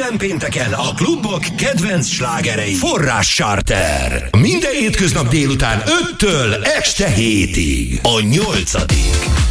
Minden pénteken a klubok kedvenc slágerei. Forrás Charter. Minden hétköznap délután 5-től este 7-ig. A 8.